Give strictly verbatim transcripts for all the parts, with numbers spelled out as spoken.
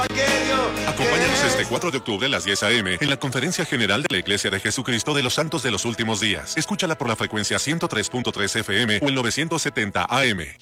Acompáñanos este cuatro de octubre a las diez a eme en la Conferencia General de la Iglesia de Jesucristo de los Santos de los Últimos Días. Escúchala por la frecuencia ciento tres punto tres efe eme o el novecientos setenta a eme.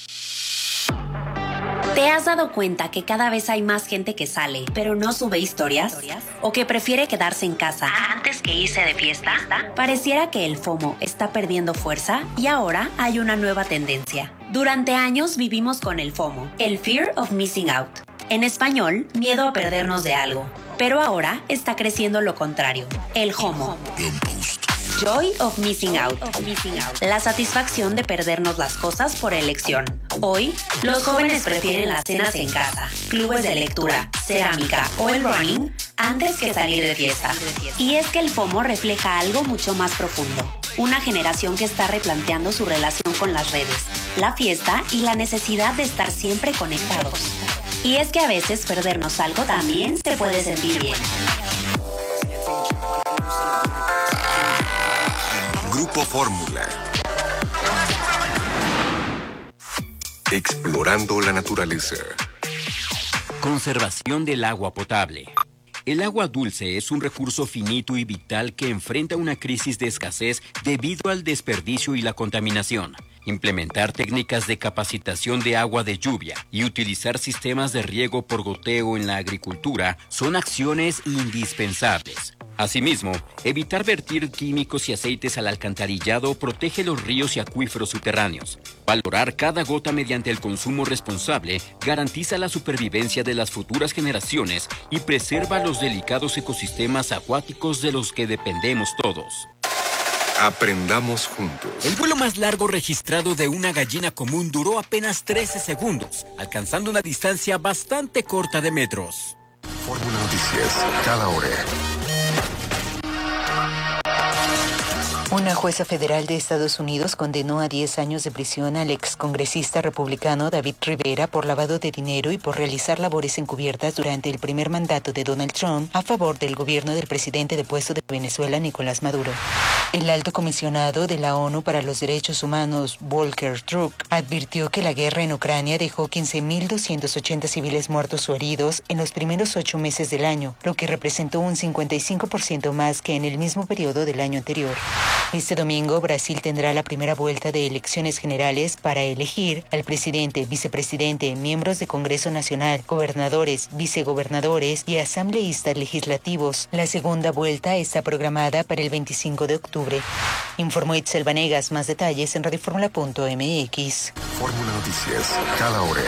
¿Te has dado cuenta que cada vez hay más gente que sale, pero no sube historias? ¿O que prefiere quedarse en casa antes que irse de fiesta? Pareciera que el FOMO está perdiendo fuerza y ahora hay una nueva tendencia. Durante años vivimos con el FOMO, el Fear of Missing Out. En español, miedo a perdernos de algo. Pero ahora está creciendo lo contrario, el JOMO. Joy of Missing Out. La satisfacción de perdernos las cosas por elección. Hoy, los jóvenes prefieren las cenas en casa, clubes de lectura, cerámica o el running antes que salir de fiesta. Y es que el FOMO refleja algo mucho más profundo. Una generación que está replanteando su relación con las redes, la fiesta y la necesidad de estar siempre conectados. Y es que a veces perdernos algo también se puede sentir bien. Grupo Fórmula. Explorando la naturaleza. Conservación del agua potable. El agua dulce es un recurso finito y vital que enfrenta una crisis de escasez debido al desperdicio y la contaminación. Implementar técnicas de capacitación de agua de lluvia y utilizar sistemas de riego por goteo en la agricultura son acciones indispensables. Asimismo, evitar vertir químicos y aceites al alcantarillado protege los ríos y acuíferos subterráneos. Valorar cada gota mediante el consumo responsable garantiza la supervivencia de las futuras generaciones y preserva los delicados ecosistemas acuáticos de los que dependemos todos. Aprendamos juntos. El vuelo más largo registrado de una gallina común duró apenas trece segundos, alcanzando una distancia bastante corta de metros. Fórmula Noticias, cada hora. Una jueza federal de Estados Unidos condenó a diez años de prisión al excongresista republicano David Rivera por lavado de dinero y por realizar labores encubiertas durante el primer mandato de Donald Trump a favor del gobierno del presidente depuesto de Venezuela, Nicolás Maduro. El alto comisionado de la ONU para los Derechos Humanos, Volker Turk, advirtió que la guerra en Ucrania dejó quince mil doscientos ochenta civiles muertos o heridos en los primeros ocho meses del año, lo que representó un cincuenta y cinco por ciento más que en el mismo periodo del año anterior. Este domingo, Brasil tendrá la primera vuelta de elecciones generales para elegir al presidente, vicepresidente, miembros de Congreso Nacional, gobernadores, vicegobernadores y asambleístas legislativos. La segunda vuelta está programada para el veinticinco de octubre. Informó Itzel Vanegas. Más detalles en radioformula punto eme equis. Fórmula Noticias, cada hora.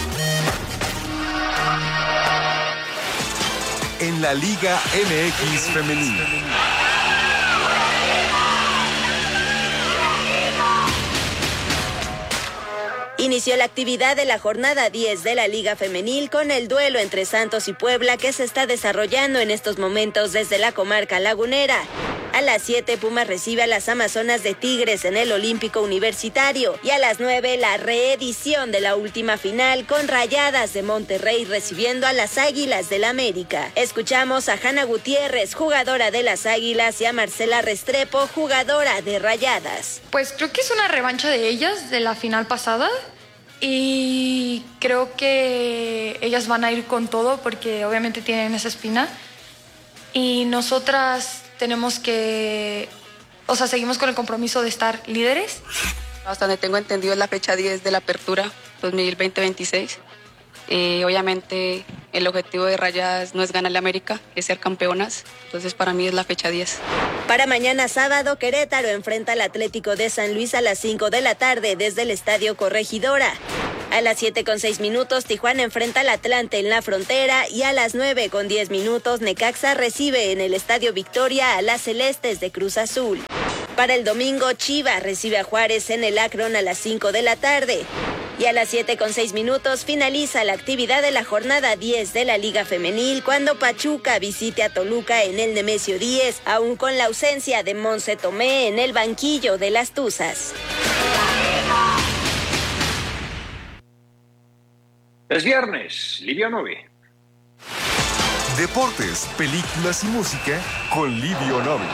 En la Liga eme equis Femenil. Inició la actividad de la jornada diez de la Liga Femenil con el duelo entre Santos y Puebla que se está desarrollando en estos momentos desde la comarca lagunera. A las siete, Pumas recibe a las Amazonas de Tigres en el Olímpico Universitario. Y a las nueve, la reedición de la última final con Rayadas de Monterrey recibiendo a las Águilas del América. Escuchamos a Hanna Gutiérrez, jugadora de las Águilas, y a Marcela Restrepo, jugadora de Rayadas. Pues creo que es una revancha de ellas de la final pasada. Y creo que ellas van a ir con todo porque obviamente tienen esa espina. Y nosotras tenemos que, o sea, seguimos con el compromiso de estar líderes. Hasta donde tengo entendido es la fecha diez de la apertura dos mil veinte veintiséis. Eh, obviamente el objetivo de Rayadas no es ganarle a América, es ser campeonas. Entonces para mí es la fecha diez. Para mañana sábado, Querétaro enfrenta al Atlético de San Luis a las cinco de la tarde desde el Estadio Corregidora. A las siete con seis minutos, Tijuana enfrenta al Atlante en la Frontera y a las nueve con diez minutos, Necaxa recibe en el Estadio Victoria a las Celestes de Cruz Azul. Para el domingo, Chivas recibe a Juárez en el Akron a las cinco de la tarde. Y a las siete con seis minutos finaliza la actividad de la jornada diez de la Liga Femenil cuando Pachuca visite a Toluca en el Nemesio diez, aún con la ausencia de Monse Tomé en el banquillo de las Tuzas. Es viernes, Livio Novi. Deportes, películas y música con Livio Novi.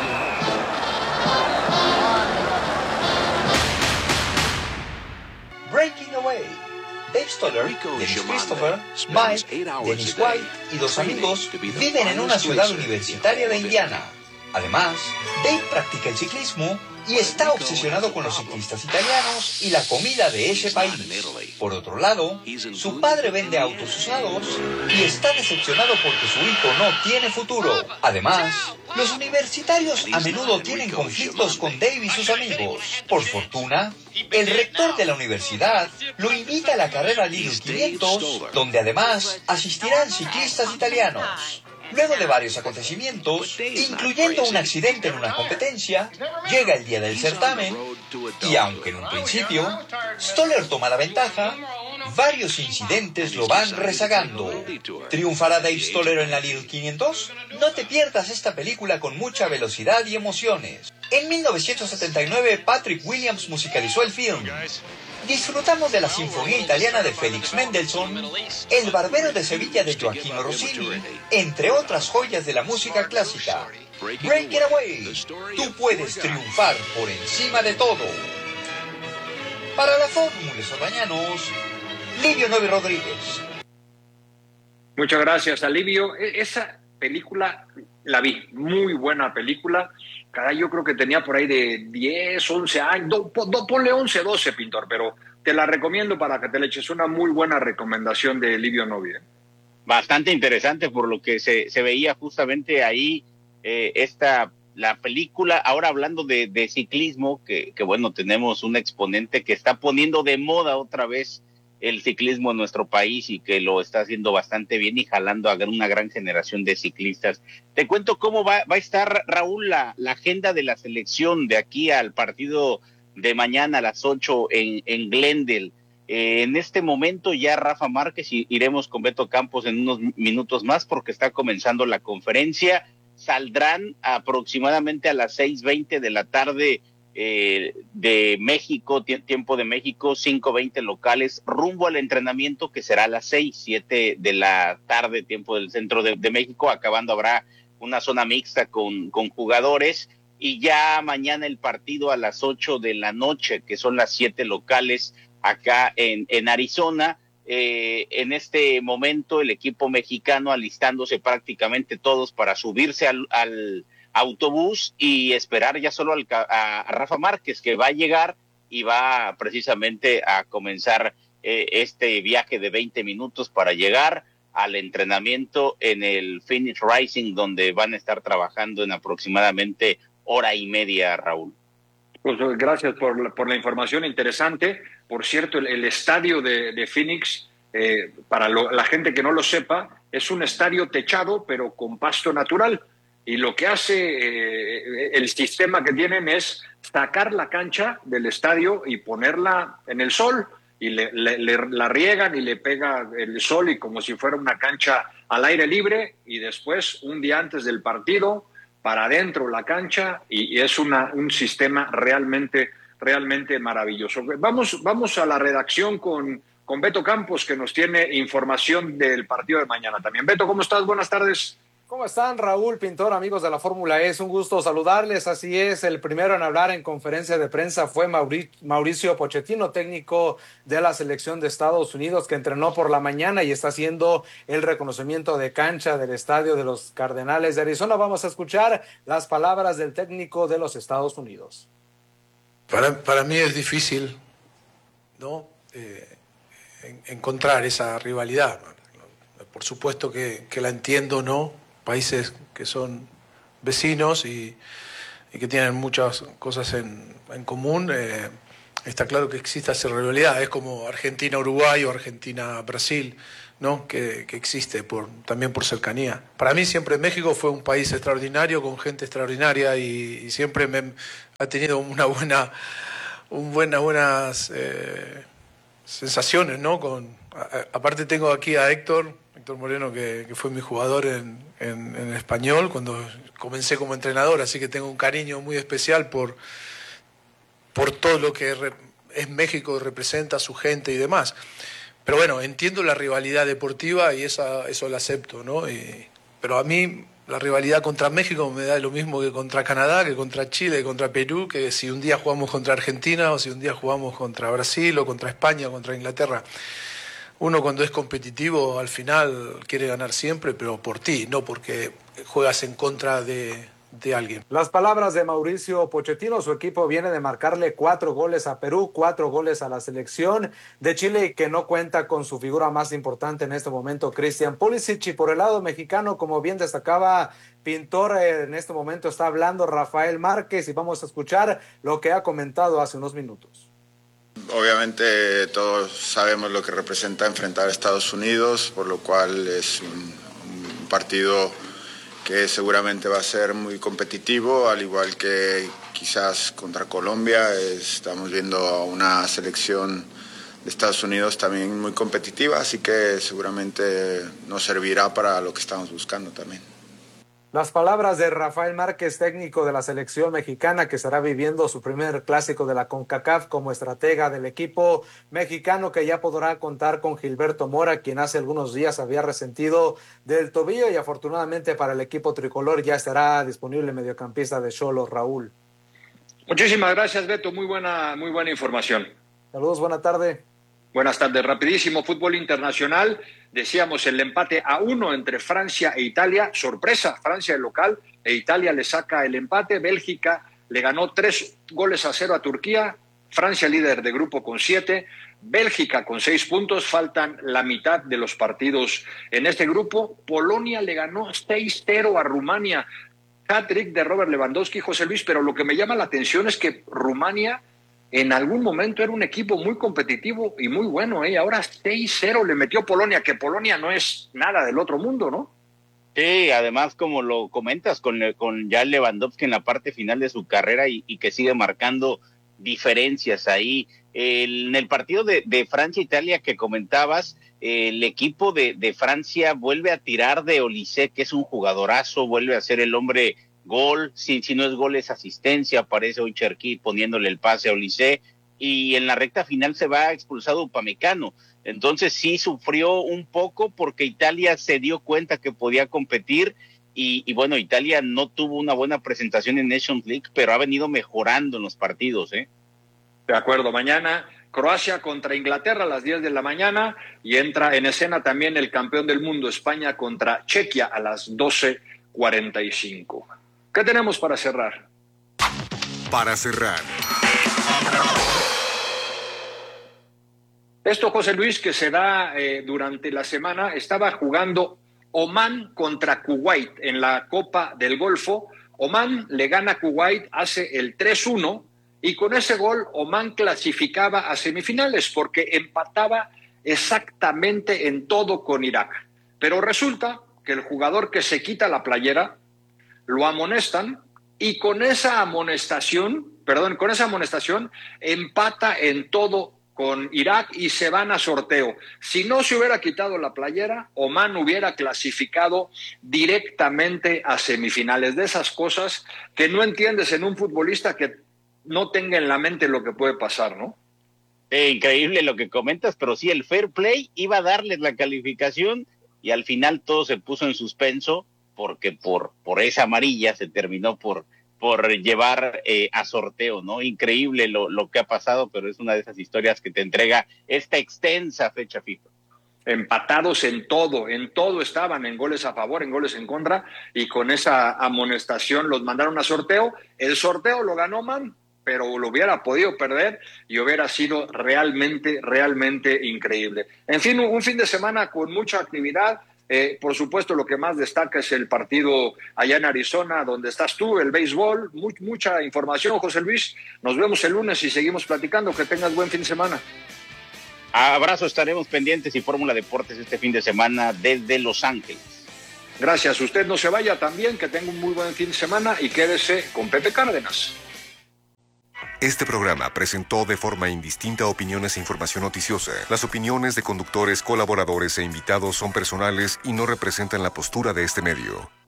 Breaking Away, Dave Stoller, Dennis Christopher, Mike, Dennis White y dos amigos viven en una ciudad universitaria de Indiana. Además, Dave practica el ciclismo y está obsesionado con los ciclistas italianos y la comida de ese país. Por otro lado, su padre vende autos usados y está decepcionado porque su hijo no tiene futuro. Además, los universitarios a menudo tienen conflictos con Dave y sus amigos. Por fortuna, el rector de la universidad lo invita a la carrera Lidl quinientos, donde además asistirán ciclistas italianos. Luego de varios acontecimientos, incluyendo un accidente en una competencia, llega el día del certamen y aunque en un principio Stoller toma la ventaja, varios incidentes lo van rezagando. ¿Triunfará Dave Stoller en la Lidl quinientos? No te pierdas esta película con mucha velocidad y emociones. En mil novecientos setenta y nueve, Patrick Williams musicalizó el film. Disfrutamos de la Sinfonía Italiana de Félix Mendelssohn, El Barbero de Sevilla de Gioacchino Rossini, entre otras joyas de la música clásica. Break It Away, tú puedes triunfar por encima de todo. Para la Fórmula Sorbañanos, Livio Novi Rodríguez. Muchas gracias, Livio. Esa película la vi, muy buena película. Caray, yo creo que tenía por ahí de diez, once años, do, do, ponle once, doce, Pintor, pero te la recomiendo para que te le eches una muy buena recomendación de Livio Novi. Bastante interesante por lo que se, se veía justamente ahí eh, esta, la película. Ahora hablando de, de ciclismo, que, que bueno, tenemos un exponente que está poniendo de moda otra vez el ciclismo en nuestro país y que lo está haciendo bastante bien y jalando a una gran generación de ciclistas. Te cuento cómo va, va a estar, Raúl, la, la agenda de la selección de aquí al partido de mañana a las ocho en, en Glendale. Eh, en este momento ya Rafa Márquez y iremos con Beto Campos en unos minutos más porque está comenzando la conferencia. Saldrán aproximadamente a las seis veinte de la tarde Eh, de México, tiempo de México, cinco veinte locales, rumbo al entrenamiento que será a las seis, siete de la tarde, tiempo del centro de, de México. Acabando habrá una zona mixta con, con jugadores y ya mañana el partido a las ocho de la noche, que son las siete locales acá en, en Arizona. Eh, en este momento el equipo mexicano alistándose prácticamente todos para subirse al, al autobús y esperar ya solo al, a, a Rafa Márquez, que va a llegar y va precisamente a comenzar eh, este viaje de veinte minutos para llegar al entrenamiento en el Phoenix Rising, donde van a estar trabajando en aproximadamente hora y media, Raúl. Pues gracias por la, por la información interesante. Por cierto, el, el estadio de, de Phoenix, eh, para lo, la gente que no lo sepa, es un estadio techado pero con pasto natural. Y lo que hace eh, el sistema que tienen es sacar la cancha del estadio y ponerla en el sol. Y le, le, le, la riegan y le pega el sol y como si fuera una cancha al aire libre. Y después, un día antes del partido, para adentro la cancha. Y, y es una, un sistema realmente, realmente maravilloso. Vamos, vamos a la redacción con, con Beto Campos, que nos tiene información del partido de mañana también. Beto, ¿cómo estás? Buenas tardes. ¿Cómo están, Raúl, Pintor, amigos de la Fórmula E? Es un gusto saludarles. Así es, el primero en hablar en conferencia de prensa fue Mauricio Pochettino, técnico de la selección de Estados Unidos, que entrenó por la mañana y está haciendo el reconocimiento de cancha del estadio de los Cardenales de Arizona. Vamos a escuchar las palabras del técnico de los Estados Unidos. Para, para mí es difícil, ¿no? Eh, en, encontrar esa rivalidad. Por supuesto que, que la entiendo, ¿no? Países que son vecinos y, y que tienen muchas cosas en, en común, eh, está claro que existe esa rivalidad. Es como Argentina-Uruguay o Argentina-Brasil, ¿no? Que, que existe por, también por cercanía. Para mí siempre México fue un país extraordinario, con gente extraordinaria y, y siempre me ha tenido una buena, un buena, buenas eh, sensaciones, ¿no? Con, a, aparte tengo aquí a Héctor, Héctor Moreno, que, que fue mi jugador en, en, en español cuando comencé como entrenador, así que tengo un cariño muy especial por, por todo lo que re, es México, representa a su gente y demás. Pero bueno, entiendo la rivalidad deportiva y esa, eso lo acepto, ¿no? Y, pero a mí la rivalidad contra México me da lo mismo que contra Canadá, que contra Chile, que contra Perú, que si un día jugamos contra Argentina o si un día jugamos contra Brasil o contra España o contra Inglaterra. uno cuando es competitivo al final quiere ganar siempre, pero por ti, no porque juegas en contra de, de alguien. Las palabras de Mauricio Pochettino: su equipo viene de marcarle cuatro goles a Perú, cuatro goles a la selección de Chile, y que no cuenta con su figura más importante en este momento, Christian Pulisic. Y por el lado mexicano, como bien destacaba Pintor, en este momento está hablando Rafael Márquez, y vamos a escuchar lo que ha comentado hace unos minutos. Obviamente todos sabemos lo que representa enfrentar a Estados Unidos, por lo cual es un, un partido que seguramente va a ser muy competitivo, al igual que quizás contra Colombia. Estamos viendo a una selección de Estados Unidos también muy competitiva, así que seguramente nos servirá para lo que estamos buscando también. Las palabras de Rafael Márquez, técnico de la selección mexicana, que estará viviendo su primer clásico de la CONCACAF como estratega del equipo mexicano, que ya podrá contar con Gilberto Mora, quien hace algunos días había resentido del tobillo, y afortunadamente para el equipo tricolor ya estará disponible el mediocampista de Xolos, Raúl. Muchísimas gracias, Beto. Muy buena, muy buena información. Saludos, buena tarde. Buenas tardes. Rapidísimo, fútbol internacional. Decíamos el empate a uno entre Francia e Italia. Sorpresa, Francia el local e Italia le saca el empate. Bélgica le ganó tres goles a cero a Turquía. Francia líder de grupo con siete. Bélgica con seis puntos. Faltan la mitad de los partidos en este grupo. Polonia le ganó seis cero a Rumania. Hat-trick de Robert Lewandowski, José Luis, pero lo que me llama la atención es que Rumania en algún momento era un equipo muy competitivo y muy bueno, ¿eh? Ahora seis cero le metió Polonia, que Polonia no es nada del otro mundo, ¿no? Sí, además, como lo comentas, con, con ya Lewandowski en la parte final de su carrera y, y que sigue marcando diferencias ahí. El, en el partido de, de Francia-Italia que comentabas, el equipo de, de Francia vuelve a tirar de Olise, que es un jugadorazo, vuelve a ser el hombre gol, si, si no es gol es asistencia. Aparece hoy Cherki poniéndole el pase a Olise, y en la recta final se va expulsado Upamecano. Entonces sí sufrió un poco porque Italia se dio cuenta que podía competir, y, y bueno, Italia no tuvo una buena presentación en Nations League, pero ha venido mejorando en los partidos, ¿eh? De acuerdo. Mañana Croacia contra Inglaterra a las diez de la mañana, y entra en escena también el campeón del mundo, España contra Chequia, a las doce cuarenta y cinco. ¿Qué tenemos para cerrar? Para cerrar. Esto, José Luis, que se da eh, durante la semana, estaba jugando Omán contra Kuwait en la Copa del Golfo. Omán le gana a Kuwait, hace el tres uno, y con ese gol Omán clasificaba a semifinales porque empataba exactamente en todo con Irak. Pero resulta que el jugador que se quita la playera lo amonestan, y con esa amonestación, perdón, con esa amonestación empata en todo con Irak y se van a sorteo. Si no se hubiera quitado la playera, Omán hubiera clasificado directamente a semifinales. De esas cosas que no entiendes en un futbolista que no tenga en la mente lo que puede pasar, ¿no? Eh, increíble lo que comentas, pero sí, el fair play iba a darles la calificación y al final todo se puso en suspenso, porque por, por esa amarilla se terminó por, por llevar eh, a sorteo, ¿no? Increíble lo, lo que ha pasado, pero es una de esas historias que te entrega esta extensa fecha FIFA. Empatados en todo, en todo estaban, en goles a favor, en goles en contra, y con esa amonestación los mandaron a sorteo. El sorteo lo ganó Man, pero lo hubiera podido perder y hubiera sido realmente, realmente increíble. En fin, un fin de semana con mucha actividad. Eh, por supuesto, lo que más destaca es el partido allá en Arizona, donde estás tú, el béisbol. Much, mucha información, José Luis. Nos vemos el lunes y seguimos platicando. Que tengas buen fin de semana. Abrazo, estaremos pendientes y Fórmula Deportes este fin de semana desde Los Ángeles. Gracias. Usted no se vaya también, que tenga un muy buen fin de semana y quédese con Pepe Cárdenas. Este programa presentó de forma indistinta opiniones e información noticiosa. Las opiniones de conductores, colaboradores e invitados son personales y no representan la postura de este medio.